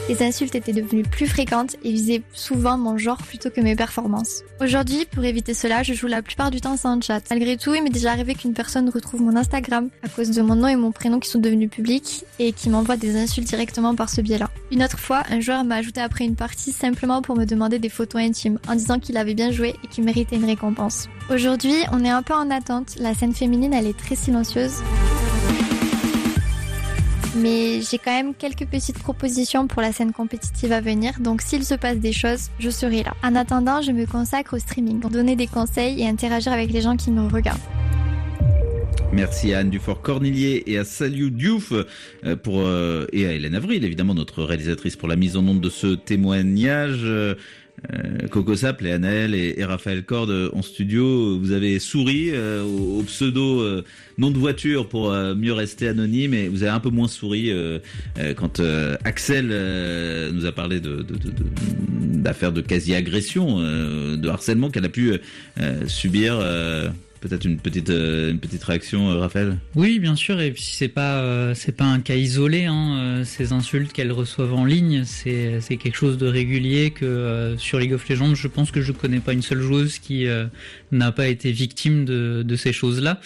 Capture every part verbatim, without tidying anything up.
Les insultes étaient devenues plus fréquentes et visaient souvent mon genre plutôt que mes performances. Aujourd'hui, pour éviter cela, je joue la plupart du temps sans chat. Malgré tout, il m'est déjà arrivé qu'une personne retrouve mon Instagram à cause de mon nom et mon prénom qui sont devenus publics et qui m'envoie des insultes directement par ce biais-là. Une autre fois, un joueur m'a ajouté après une partie simplement pour me demander des photos intimes en disant qu'il avait bien joué et qu'il méritait une récompense. Aujourd'hui, on est un peu en attente. La scène féminine, elle est très silencieuse. Mais j'ai quand même quelques petites propositions pour la scène compétitive à venir, donc s'il se passe des choses, je serai là. En attendant, je me consacre au streaming pour donner des conseils et interagir avec les gens qui me regardent. Merci à Anne Dufort-Cornillier et à Saliou Diouf pour, euh, et à Hélène Avril, évidemment, notre réalisatrice, pour la mise en onde de ce témoignage. Euh, Coco Sap, Léa Naël et, et Raphaël Corde en studio. Vous avez souri euh, au, au pseudo euh, nom de voiture pour euh, mieux rester anonyme, et vous avez un peu moins souri euh, euh, quand euh, Axel euh, nous a parlé de, de, de, de, d'affaires de quasi-agression, euh, de harcèlement qu'elle a pu euh, subir. Euh, Peut-être une petite euh, une petite réaction, euh, Raphaël. Oui, bien sûr. Et puis c'est pas euh, c'est pas un cas isolé. Hein, euh, ces insultes qu'elles reçoivent en ligne, c'est c'est quelque chose de régulier. Que euh, sur League of Legends, je pense que je connais pas une seule joueuse qui euh, n'a pas été victime de de ces choses-là.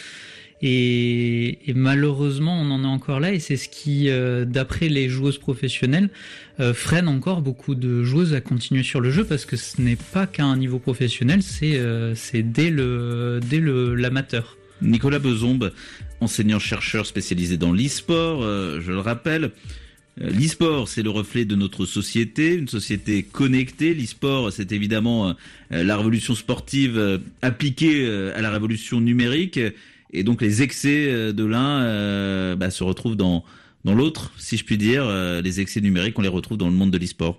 Et, et malheureusement, on en est encore là, et c'est ce qui, euh, d'après les joueuses professionnelles, euh, freine encore beaucoup de joueuses à continuer sur le jeu, parce que ce n'est pas qu'à un niveau professionnel, c'est, euh, c'est dès le, dès le, l'amateur. Nicolas Bezombe, enseignant-chercheur spécialisé dans l'e-sport, euh, je le rappelle. L'e-sport, c'est le reflet de notre société, une société connectée. L'e-sport, c'est évidemment euh, la révolution sportive euh, appliquée euh, à la révolution numérique. Et donc les excès de l'un euh, bah, se retrouvent dans dans l'autre, si je puis dire. Euh, les excès numériques, on les retrouve dans le monde de l'e-sport.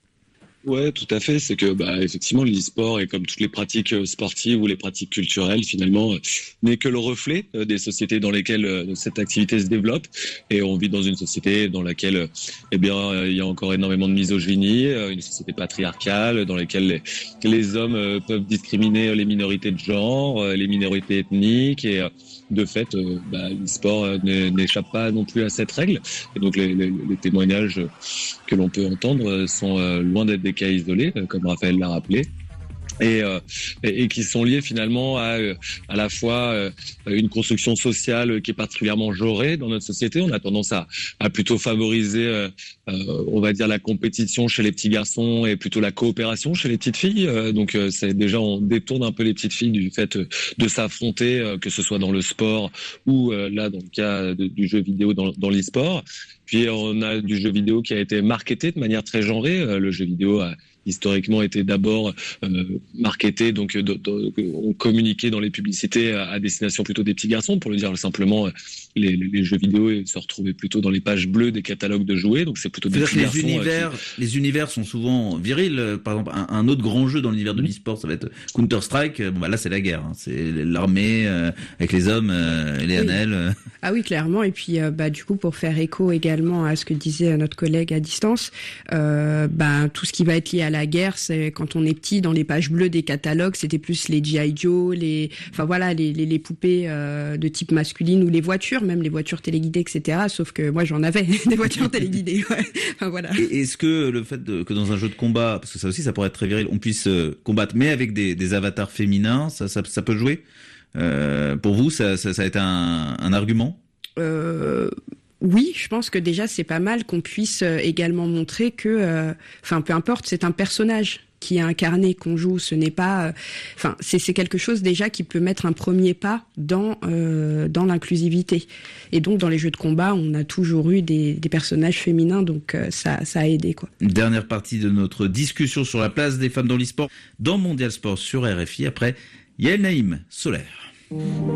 Ouais, tout à fait. C'est que, bah, effectivement, l'e-sport, et comme toutes les pratiques sportives ou les pratiques culturelles, finalement, n'est que le reflet des sociétés dans lesquelles cette activité se développe. Et on vit dans une société dans laquelle, eh bien, il y a encore énormément de misogynie, une société patriarcale dans laquelle les, les hommes peuvent discriminer les minorités de genre, les minorités ethniques, et de fait, bah, l'e-sport n'échappe pas non plus à cette règle. Et donc, les, les, les témoignages que l'on peut entendre sont loin d'être des cas isolés, comme Raphaël l'a rappelé. Et, euh, et, et qui sont liés finalement à à la fois euh, une construction sociale qui est particulièrement genrée dans notre société. On a tendance à, à plutôt favoriser, euh, euh, on va dire, la compétition chez les petits garçons et plutôt la coopération chez les petites filles. Euh, donc euh, c'est déjà, on détourne un peu les petites filles du fait de s'affronter, euh, que ce soit dans le sport ou euh, là dans le cas de, du jeu vidéo dans, dans l'e-sport. Puis on a du jeu vidéo qui a été marketé de manière très genrée. Euh, le jeu vidéo a historiquement était d'abord euh, marketé, donc de, de, on communiquait dans les publicités à, à destination plutôt des petits garçons, pour le dire simplement. Les, les jeux vidéo se retrouvaient plutôt dans les pages bleues des catalogues de jouets, donc c'est plutôt des petits garçons. Les univers, euh, qui... les univers sont souvent virils. Par exemple, un, un autre grand jeu dans l'univers de l'e-sport, ça va être Counter-Strike. Bon, bah là, c'est la guerre, hein. C'est l'armée euh, avec les hommes euh, et les oui. N L. Ah oui, clairement. Et puis, euh, bah du coup, pour faire écho également à ce que disait notre collègue à distance, euh, bah tout ce qui va être lié à la guerre, c'est quand on est petit, dans les pages bleues des catalogues, c'était plus les G I. Joe, les, enfin voilà, les, les, les poupées euh, de type masculine, ou les voitures, même les voitures téléguidées, et cetera. Sauf que moi, j'en avais des voitures téléguidées. Ouais. Enfin, voilà. Et est-ce que le fait de, que dans un jeu de combat, parce que ça aussi, ça pourrait être très viril, on puisse euh, combattre, mais avec des, des avatars féminins, ça, ça, ça peut jouer euh, pour vous, ça, ça, ça a été un, un argument? Euh... Oui, je pense que déjà c'est pas mal qu'on puisse également montrer que, enfin, euh, peu importe, c'est un personnage qui est incarné, qu'on joue. Ce n'est pas, enfin, euh, c'est c'est quelque chose déjà qui peut mettre un premier pas dans euh, dans l'inclusivité. Et donc dans les jeux de combat, on a toujours eu des, des personnages féminins, donc euh, ça ça a aidé, quoi. Une dernière partie de notre discussion sur la place des femmes dans l'e-sport dans Mondial Sport sur R F I après Yael Naïm, Solaire.